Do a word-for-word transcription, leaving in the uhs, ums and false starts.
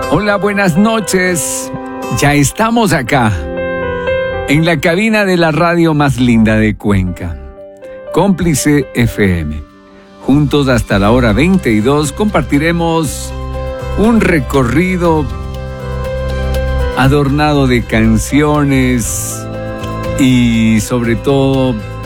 Hola, buenas noches. Ya estamos acá, en la cabina de la radio más linda de Cuenca, Cómplice F M. Juntos hasta la hora veintidós compartiremos un recorrido adornado de canciones y sobre todo